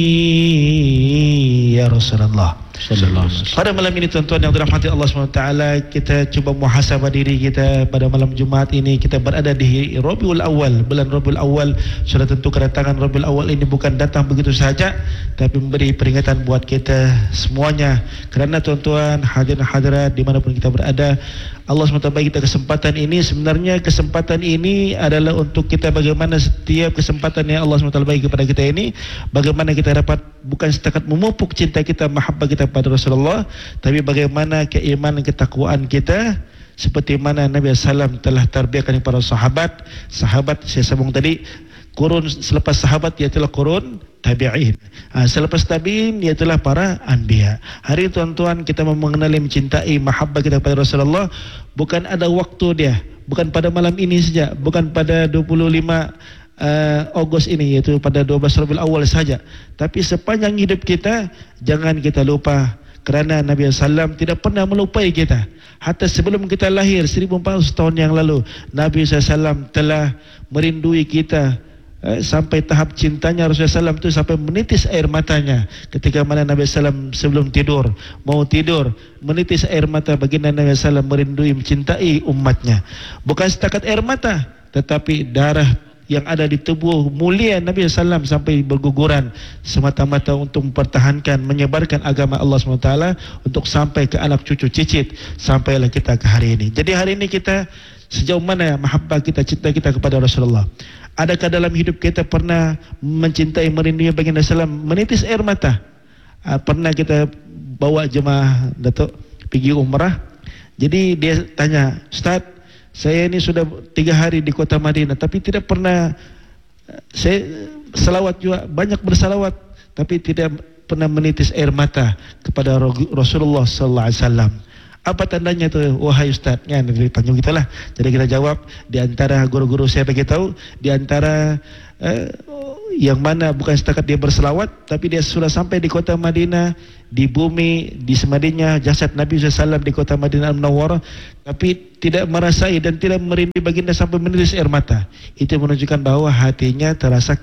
ya Rasulullah. Pada malam ini tuan-tuan yang dirahmati Allah SWT, kita cuba muhasabah diri kita. Pada malam Jumaat ini kita berada di Rabiul Awal, bulan Rabiul Awal. Sudah tentu kedatangan Rabiul Awal ini bukan datang begitu saja, tapi memberi peringatan buat kita semuanya. Kerana tuan-tuan hadirin hadirat dimanapun kita berada, Allah SWT bagi kita kesempatan ini. Sebenarnya kesempatan ini adalah untuk kita bagaimana setiap kesempatan yang Allah SWT bagi kepada kita ini, bagaimana kita dapat bukan setakat memupuk cinta kita, mahabbah kita pada Rasulullah, tapi bagaimana keimanan, ketakwaan kita seperti mana Nabi SAW telah tarbiyahkan para sahabat. Sahabat saya sambung tadi, kurun selepas sahabat ialah kurun tabi'in, selepas tabi'in ialah para anbiya. Hari ini tuan-tuan kita mengenali, mencintai, mahabbah kita kepada Rasulullah bukan ada waktu dia, bukan pada malam ini saja, bukan pada 25 Ogos ini, iaitu pada 12 Rabiul Awal saja, tapi sepanjang hidup kita jangan kita lupa. Kerana Nabi SAW tidak pernah melupai kita. Hatta sebelum kita lahir 1400 tahun yang lalu, Nabi SAW telah merindui kita, sampai tahap cintanya Rasulullah SAW itu sampai menitis air matanya. Ketika mana Nabi SAW sebelum tidur, mau tidur, menitis air mata baginda Nabi SAW merindui, mencintai umatnya. Bukan setakat air mata, tetapi darah yang ada di tubuh mulia Nabi SAW sampai berguguran, semata-mata untuk mempertahankan, menyebarkan agama Allah SWT untuk sampai ke anak cucu cicit, sampailah kita ke hari ini. Jadi hari ini kita sejauh mana mahabbah kita, cinta kita kepada Rasulullah? Adakah dalam hidup kita pernah mencintai, merindui baginda SAW, menitis air mata? Pernah kita bawa jemaah Datuk pergi umrah, jadi dia tanya, Ustaz, saya ini sudah 3 hari di kota Madinah, tapi tidak pernah, saya selawat juga, banyak bersalawat, tapi tidak pernah menitis air mata kepada Rasulullah SAW. Apa tandanya itu, wahai Ustaz? Ya, dari panjang kita lah. Jadi kita jawab, di antara guru-guru saya bagi tahu, di antara yang mana bukan setakat dia berselawat, tapi dia sudah sampai di kota Madinah, di bumi, di semadinya jasad Nabi SAW di kota Madinah Al-Munawwarah, tapi tidak merasai dan tidak merindui baginda sampai menitis air mata. Itu menunjukkan bahwa hatinya terasa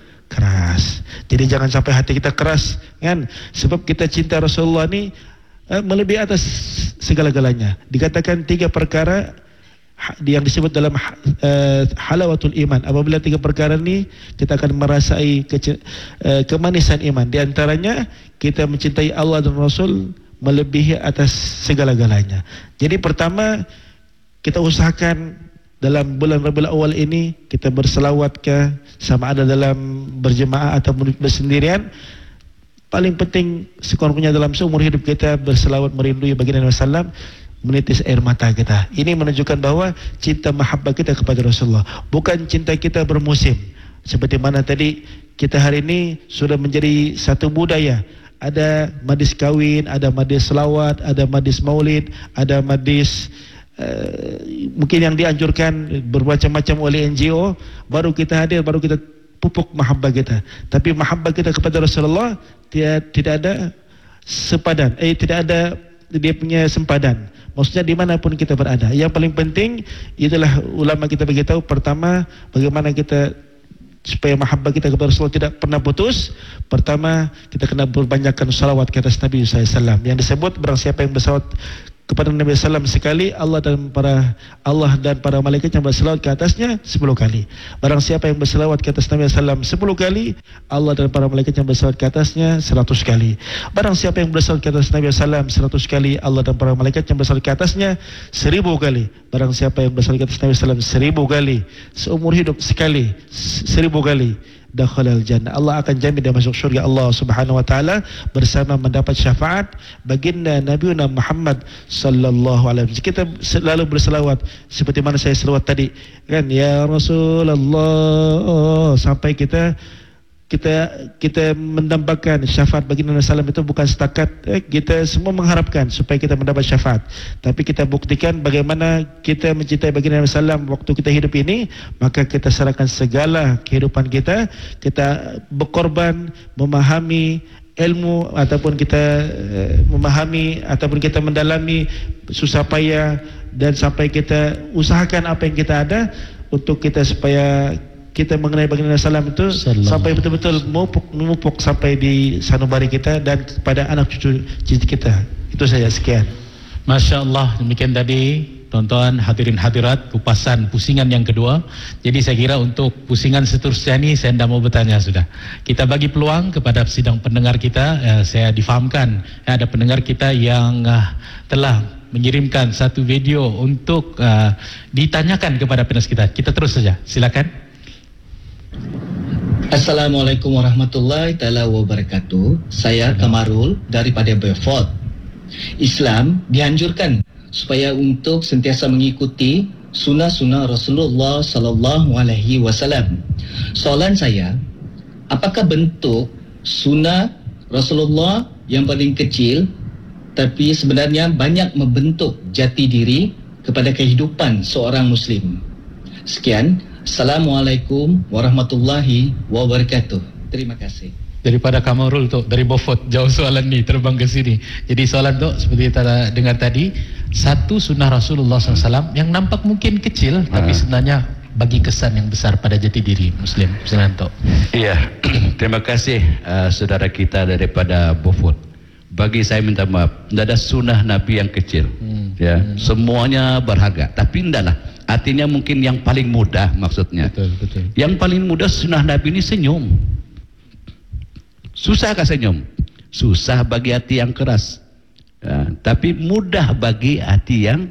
keras. Jadi jangan sampai hati kita keras, kan? Sebab kita cinta Rasulullah ni melebihi atas segala-galanya. Dikatakan 3 perkara yang disebut dalam halawatul iman. Apabila 3 perkara ni kita akan merasai kemanisan iman. Di antaranya kita mencintai Allah dan Rasul melebihi atas segala-galanya. Jadi pertama, kita usahakan dalam bulan Rabiul Awal ini kita berselawat ke, sama ada dalam berjemaah atau bersendirian. Paling penting sekurang-kurangnya dalam seumur hidup kita berselawat merindui baginda Nabi SAW, menitis air mata kita. Ini menunjukkan bahwa cinta mahabbah kita kepada Rasulullah, bukan cinta kita bermusim. Seperti mana tadi kita hari ini sudah menjadi satu budaya. Ada majlis kawin, ada majlis selawat, ada majlis maulid, ada majlis mungkin yang dianjurkan bermacam-macam oleh NGO. Baru kita hadir, baru kita pupuk mahabbah kita. Tapi mahabbah kita kepada Rasulullah tidak ada sepadan, tidak ada dia punya sempadan. Maksudnya dimanapun kita berada, yang paling penting itulah ulama kita beritahu, pertama bagaimana kita supaya mahabbah kita kepada Rasulullah tidak pernah putus. Pertama, kita kena berbanyakkan salawat ke atas Nabi SAW. Yang disebut, barang siapa yang bersalawat kepada Nabi SAW sekali, Allah dan para malaikat yang bersalawat ke atasnya 10 kali. Barang siapa yang bersalawat ke atas Nabi SAW 10 kali, Allah dan para malaikat yang bersalawat ke atasnya 100 kali. Barang siapa yang bersalawat ke atas Nabi SAW 100 kali, Allah dan para malaikat yang bersalawat ke atasnya 1000 kali. Barang siapa yang bersalawat ke atas Nabi SAW 1000 kali, seumur hidup sekali, 1000 kali, dakhalal jannah. Allah akan jamin dia masuk syurga Allah Subhanahu wa taala bersama mendapat syafaat baginda Nabi Muhammad sallallahu alaihi wasallam. Kita selalu berselawat seperti mana saya selawat tadi, kan, ya Rasulullah, sampai kita mendambakan syafaat baginda Nabi SAW. Itu bukan setakat kita semua mengharapkan supaya kita mendapat syafaat, tapi kita buktikan bagaimana kita mencintai baginda Nabi SAW waktu kita hidup ini. Maka kita serahkan segala kehidupan kita, kita berkorban memahami ilmu, ataupun kita memahami ataupun kita mendalami susah payah, dan sampai kita usahakan apa yang kita ada untuk kita supaya kita mengenai baginda salam itu sampai betul-betul memupuk sampai di sanubari kita dan pada anak cucu kita. Itu saja, sekian. Masya Allah, demikian tadi tonton hadirin hadirat kupasan pusingan yang kedua. Jadi saya kira untuk pusingan seterusnya ini saya tidak mau bertanya sudah. Kita bagi peluang kepada sidang pendengar kita. Saya difahamkan ada pendengar kita yang telah mengirimkan satu video untuk ditanyakan kepada penulis kita. Kita terus saja, silakan. Assalamualaikum warahmatullahi taala wabarakatuh. Saya Kamarul daripada Beaufort. Islam dianjurkan supaya untuk sentiasa mengikuti sunnah-sunnah Rasulullah sallallahu alaihi wasallam. Soalan saya, apakah bentuk sunnah Rasulullah yang paling kecil tapi sebenarnya banyak membentuk jati diri kepada kehidupan seorang muslim? Sekian. Assalamualaikum warahmatullahi wabarakatuh. Terima kasih. Daripada Kamarul tu, dari Beaufort, jauh soalan ni terbang ke sini. Jadi soalan tu seperti kita dengar tadi, satu sunnah Rasulullah SAW yang nampak mungkin kecil tapi sebenarnya bagi kesan yang besar pada jati diri Muslim. Silakan Tok. Iya, terima kasih saudara kita daripada Beaufort. Bagi saya minta maaf, tidak ada sunnah Nabi yang kecil. Semuanya berharga. Tapi tidaklah. Artinya mungkin yang paling mudah maksudnya. Betul. Yang paling mudah sunnah Nabi ini senyum. Susahkah senyum? Susah bagi hati yang keras. Tapi mudah bagi hati yang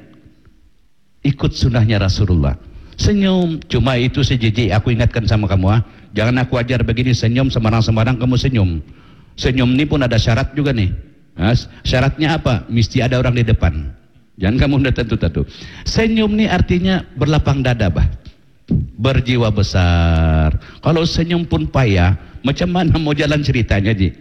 ikut sunnahnya Rasulullah. Senyum, cuma itu sejijik. Aku ingatkan sama kamu, jangan aku ajar begini senyum sembarang-sembarang kamu senyum. Senyum ini pun ada syarat juga nih. Syaratnya apa? Mesti ada orang di depan. Jangan kamu udah tentu-tentu. Senyum ini artinya berlapang dada, berjiwa besar. Kalau senyum pun payah, macam mana mau jalan ceritanya, Ji?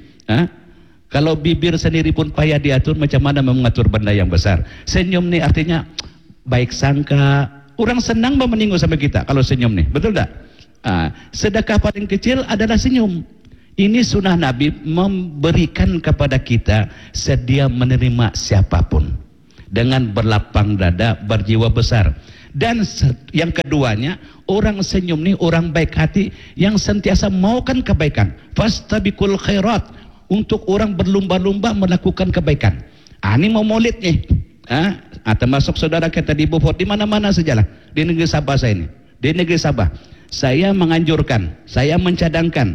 Kalau bibir sendiri pun payah diatur, macam mana mau mengatur benda yang besar? Senyum ini artinya baik sangka. Orang senang meninggal sama kita kalau senyum nih, betul tak? Sedekah paling kecil adalah senyum. Ini sunnah Nabi memberikan kepada kita sedia menerima siapapun dengan berlapang dada, berjiwa besar. Dan yang keduanya, orang senyum ni orang baik hati yang sentiasa maukan kebaikan. Fastabiqul khairat, untuk orang berlumba-lumba melakukan kebaikan. Ini mau maulid nih. Termasuk saudara kita di Beaufort, di mana-mana sajalah di negeri Sabah saya ini. Di negeri Sabah, saya menganjurkan, saya mencadangkan,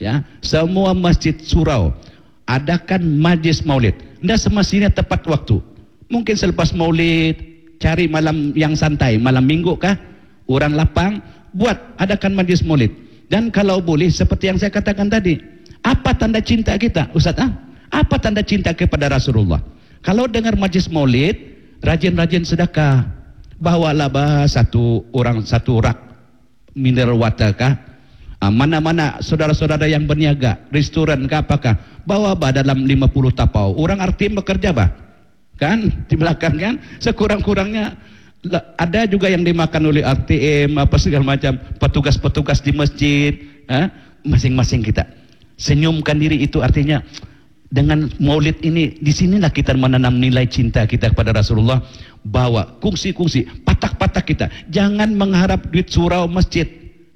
semua masjid surau adakan majlis maulid. Tidak semestinya tepat waktu. Mungkin selepas maulid, cari malam yang santai, malam minggu kah, orang lapang, adakan majlis maulid. Dan kalau boleh, seperti yang saya katakan tadi, apa tanda cinta kita, Ustaz? Apa tanda cinta kepada Rasulullah? Kalau dengar majlis maulid, rajin-rajin sedekah. Bawalah satu rak mineral water kah? Mana-mana saudara-saudara yang berniaga, restoran kah apakah? Bawa dalam 50 tapau. Orang RTM bekerja kan di belakang kan, sekurang-kurangnya ada juga yang dimakan oleh RTM apa segala macam, petugas-petugas di masjid. Masing-masing kita senyumkan diri, itu artinya dengan maulid ini, di sinilah kita menanam nilai cinta kita kepada Rasulullah. Bawa kungsi-kungsi, patah-patah kita, jangan mengharap duit surau masjid.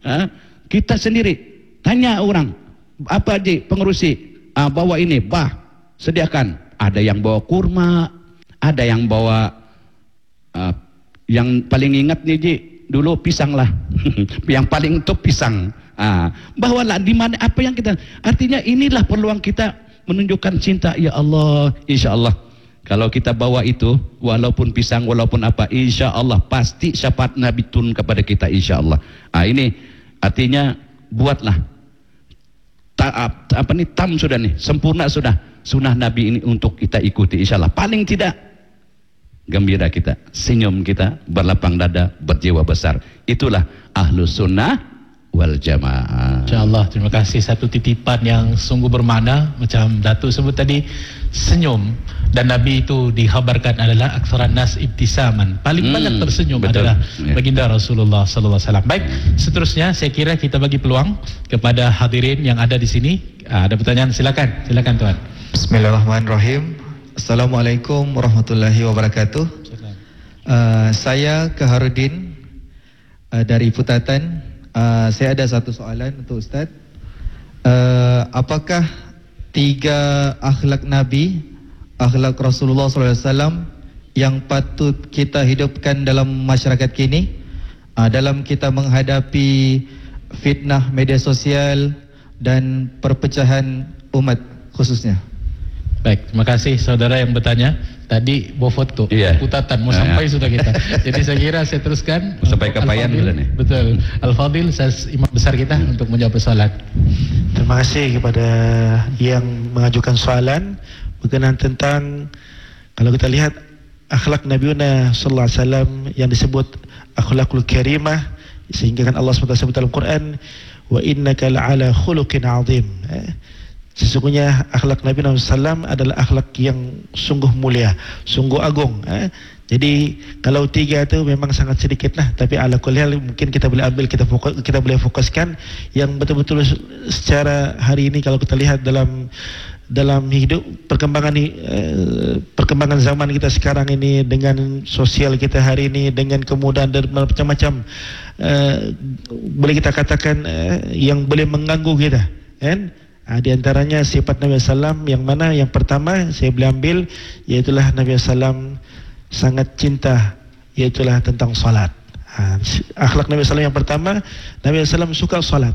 Kita sendiri tanya orang, apa Ji pengurusi, bawa ini, sediakan. Ada yang bawa kurma, ada yang bawa yang paling ingat nih Ji, dulu pisang lah. Yang paling top pisang. Bawalah di mana apa yang kita, artinya inilah peluang kita menunjukkan cinta. Ya Allah, insya Allah kalau kita bawa itu, walaupun pisang, walaupun apa, insya Allah pasti syafaat Nabi turun kepada kita, insya Allah. Ini artinya buatlah tam sudah nih, sempurna sudah sunnah Nabi ini untuk kita ikuti, insya Allah. Paling tidak gembira kita, senyum kita, berlapang dada, berjiwa besar. Itulah ahlus sunnah wal jamaah. InsyaAllah, terima kasih. Satu titipan yang sungguh bermakna, macam Datuk sebut tadi, senyum. Dan Nabi itu dikhabarkan adalah aktsaran nas ibtisaman, paling banyak tersenyum adalah baginda Rasulullah sallallahu alaihi wasallam. Baik, seterusnya saya kira kita bagi peluang kepada hadirin yang ada di sini. Ada pertanyaan, silakan tuan. Bismillahirrahmanirrahim. Assalamualaikum warahmatullahi wabarakatuh. Saya Keharudin dari Putatan, Saya ada satu soalan untuk Ustaz. Apakah 3 akhlak Nabi, akhlak Rasulullah SAW yang patut kita hidupkan dalam masyarakat kini, dalam kita menghadapi fitnah media sosial dan perpecahan umat khususnya? Baik, terima kasih saudara yang bertanya. Tadi bawa foto, putatan mau sampai sudah kita. Jadi saya kira saya teruskan sampai Kapayan dulu nih. Betul. Al-Fadil, imam besar kita untuk menjawab soalan. Terima kasih kepada yang mengajukan soalan berkenaan tentang, kalau kita lihat akhlak Nabi sallallahu alaihi wasallam yang disebut akhlakul karimah, sehingga kan Allah SWT sebut dalam Quran, wa innaka la'ala khuluqin azim. Sesungguhnya akhlak Nabi SAW adalah akhlak yang sungguh mulia, sungguh agung. Jadi kalau 3 itu memang sangat sedikit lah, tapi ala kulli hal mungkin kita boleh ambil, kita boleh fokuskan yang betul-betul secara hari ini. Kalau kita lihat dalam hidup perkembangan zaman kita sekarang ini, dengan sosial kita hari ini, dengan kemudahan dan macam-macam, boleh kita katakan yang boleh mengganggu kita, kan? Di antaranya sifat Nabi SAW yang mana yang pertama saya boleh ambil, iaitulah Nabi SAW sangat cinta, iaitulah tentang salat. Akhlak Nabi SAW yang pertama, Nabi SAW suka salat.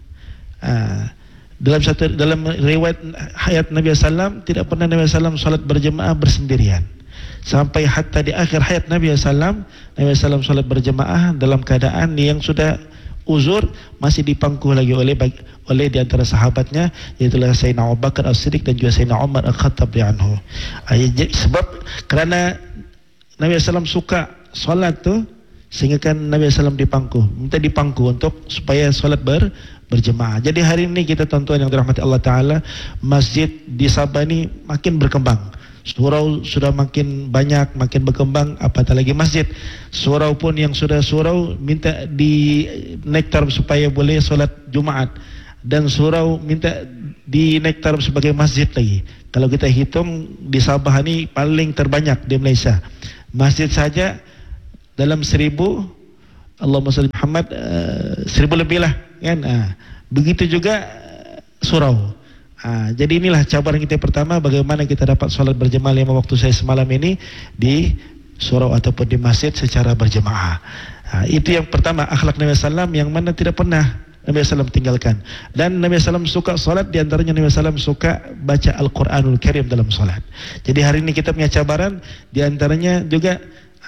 Dalam riwayat hayat Nabi SAW, tidak pernah Nabi SAW salat berjemaah bersendirian. Sampai hatta di akhir hayat Nabi SAW, Nabi SAW salat berjemaah dalam keadaan yang sudah uzur, masih dipangku lagi oleh di antara sahabatnya, yaitulah Sayyidina Abu Bakar As-Siddiq dan juga Sayyidina Umar Al-Khattab anhu. Sebab kerana Nabi SAW suka solat tu, sehingga kan Nabi SAW minta dipangku untuk supaya solat berjemaah. Jadi hari ini kita tuan-tuan yang dirahmati Allah Ta'ala, masjid di Sabah ni makin berkembang. Surau sudah makin banyak, makin berkembang, apatah lagi masjid. Surau pun yang sudah surau minta dinaik taraf supaya boleh solat Jumaat, dan surau minta dinaik taraf sebagai masjid lagi. Kalau kita hitung di Sabah ni paling terbanyak di Malaysia. Masjid saja dalam 1000, Allahumma salli Muhammad, 1000 lebih lah, kan? Begitu juga surau. Jadi inilah cabaran kita pertama, bagaimana kita dapat solat berjemaah 5 waktu saya semalam ini di surau ataupun di masjid secara berjemaah. Itu yang pertama, akhlak Nabi SAW yang mana tidak pernah Nabi SAW tinggalkan. Dan Nabi SAW suka solat, di antaranya Nabi SAW suka baca Al-Quranul Karim dalam solat. Jadi hari ini kita punya cabaran, di antaranya juga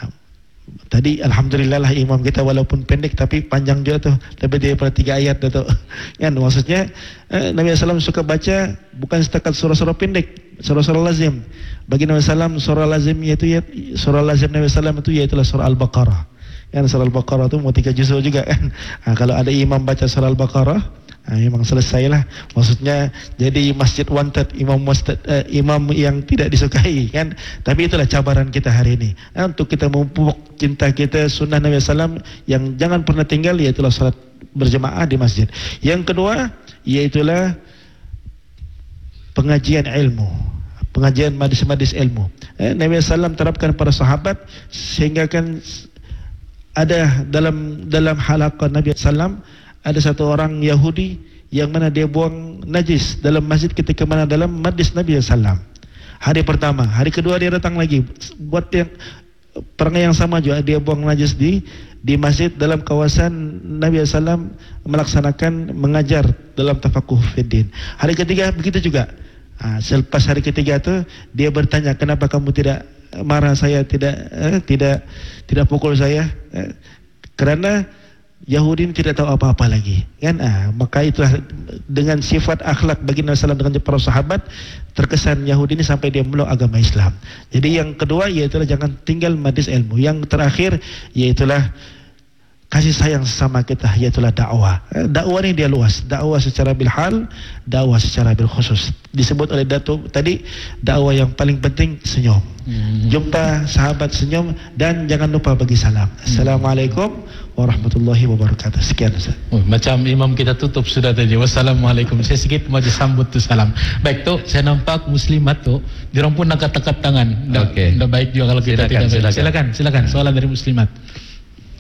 tadi alhamdulillah lah imam kita walaupun pendek tapi panjang juga tuh, lebih daripada 3 ayat tu. Kan maksudnya Nabi SAW suka baca bukan setakat surah-surah pendek, surah-surah lazim. Bagi Nabi SAW surah lazim surah lazim Nabi SAW itu iaitulah surah Al-Baqarah. Kan surah Al-Baqarah tu mau 3 juzuk juga kan. Kalau ada imam baca surah Al-Baqarah, memang selesailah. Maksudnya jadi masjid wanted, imam yang tidak disukai, kan. Tapi itulah cabaran kita hari ini, untuk kita memupuk cinta kita sunnah Nabi SAW yang jangan pernah tinggal, iaitulah salat berjemaah di masjid. Yang kedua iaitulah pengajian ilmu, pengajian majlis-majlis ilmu. Nabi SAW terapkan para sahabat, sehingga kan ada dalam halaqah Nabi SAW ada satu orang Yahudi yang mana dia buang najis dalam masjid ketika mana dalam majlis Nabi SAW. Hari pertama, hari kedua dia datang lagi buat yang perangai yang sama juga, dia buang najis di masjid dalam kawasan Nabi SAW melaksanakan mengajar dalam tafakuh fiddin. Hari ketiga begitu juga. Selepas hari ketiga tu dia bertanya, kenapa kamu tidak marah saya, tidak pukul saya? Kerana Yahudi ini tidak tahu apa-apa lagi, kan? Maka itulah dengan sifat akhlak bagi Nabi SAW dengan para sahabat, terkesan Yahudi ini sampai dia meluk agama Islam. Jadi yang kedua iaitulah jangan tinggal majlis ilmu. Yang terakhir iaitulah kasih sayang sesama kita, iaitulah dakwah. Dakwah ini dia luas, dakwah secara bilhal, dakwah secara bil khusus. Disebut oleh Datuk tadi, dakwah yang paling penting senyum. Jumpa sahabat senyum, dan jangan lupa bagi salam. Assalamualaikum warahmatullahi wabarakatuh. Sekian Ustaz. Macam imam kita tutup sudah tadi. Wassalamualaikum. Saya sikit mau sambut tu salam. Baik tu, saya nampak muslimat tu, diorang pun nak tekap tangan. Okey. Dah baik juga kalau kita silakan. Silakan. Soalan dari muslimat.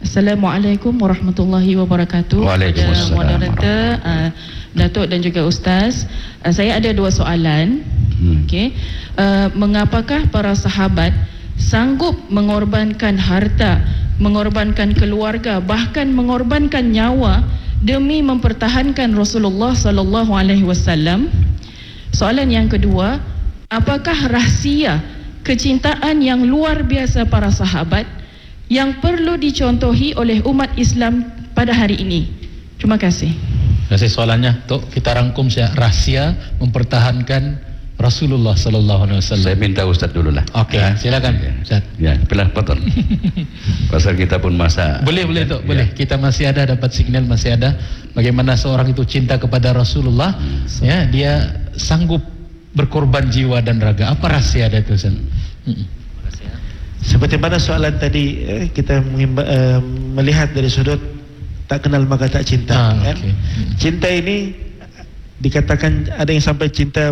Assalamualaikum warahmatullahi wabarakatuh. Waalaikumsalam. Moderator, Datuk dan juga Ustaz. Saya ada dua soalan. Okey. Mengapakah para sahabat sanggup mengorbankan harta, mengorbankan keluarga, bahkan mengorbankan nyawa demi mempertahankan Rasulullah sallallahu alaihi wasallam? Soalan yang kedua, apakah rahsia kecintaan yang luar biasa para sahabat yang perlu dicontohi oleh umat Islam pada hari ini? Terima kasih. Terima kasih soalannya. Tok, kita rangkum rahsia mempertahankan Rasulullah sallallahu alaihi wasallam. Saya minta Ustaz dulu lah. Okey, silakan Ustaz. Ya, pelan potong. Pasal kita pun masa. Boleh Tok, boleh. Kita masih ada, dapat signal masih ada. Bagaimana seorang itu cinta kepada Rasulullah, ya, dia sanggup berkorban jiwa dan raga. Apa rahsia dia itu, Ustaz? Seperti mana soalan tadi, kita melihat dari sudut tak kenal maka tak cinta. Okay. Cinta ini dikatakan ada yang sampai cinta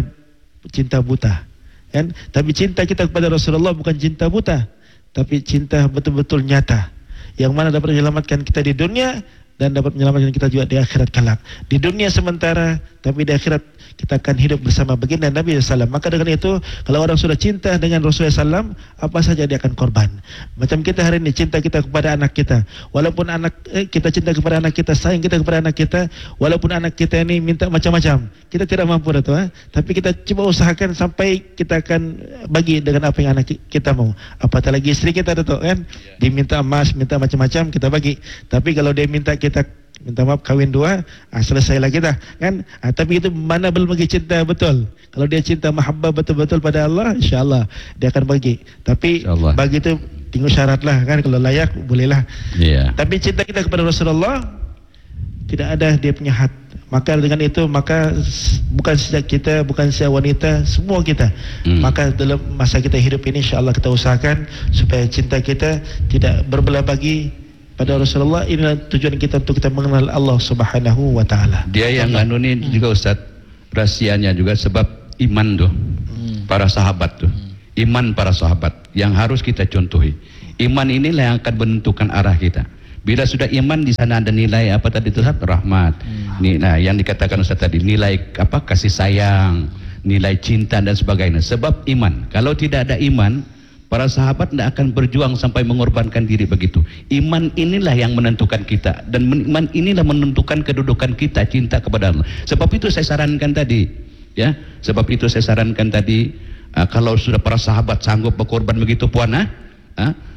buta, kan? Tapi cinta kita kepada Rasulullah bukan cinta buta, tapi cinta betul-betul nyata, yang mana dapat menyelamatkan kita di dunia dan dapat menyelamatkan kita juga di akhirat kelak. Di dunia sementara, tapi di akhirat kita akan hidup bersama baginda Nabi SAW. Maka dengan itu, kalau orang sudah cinta dengan Rasulullah SAW, apa saja dia akan korban. Macam kita hari ini cinta kita kepada anak kita, walaupun kita cinta kepada anak kita, sayang kita kepada anak kita, walaupun anak kita ini minta macam-macam, kita tidak mampu Dato', tapi kita coba usahakan sampai kita akan bagi dengan apa yang anak kita mau. Apatah lagi istri kita Dato', kan, diminta emas, minta macam-macam, kita bagi. Tapi kalau dia minta kita minta maaf kawin dua, selesailah kita, kan. Tapi itu mana belum bagi cinta betul. Kalau dia cinta mahabbah betul-betul pada Allah, insyaAllah dia akan bagi. Tapi bagi itu tengok syarat lah, kan. Kalau layak bolehlah. Tapi cinta kita kepada Rasulullah tidak ada dia punya had. Maka dengan itu, maka bukan saja kita, bukan saja wanita, semua kita. Maka dalam masa kita hidup ini, insyaAllah kita usahakan supaya cinta kita tidak berbelah bagi pada Rasulullah. Inilah tujuan kita untuk kita mengenal Allah Subhanahu wa taala. Dia yang anu ni juga Ustaz, rahsianya juga sebab iman tuh. Para sahabat tuh. Iman para sahabat yang harus kita contohi. Iman inilah yang akan menentukan arah kita. Bila sudah iman, di sana ada nilai apa tadi itu Ustaz? Rahmat. Nah, yang dikatakan Ustaz tadi, nilai apa? Kasih sayang, nilai cinta dan sebagainya. Sebab iman. Kalau tidak ada iman, para sahabat tidak akan berjuang sampai mengorbankan diri begitu. Iman inilah yang menentukan kita, dan iman inilah menentukan kedudukan kita cinta kepada Allah. Sebab itu saya sarankan tadi, ya. Sebab itu saya sarankan tadi, kalau sudah para sahabat sanggup berkorban begitu puan,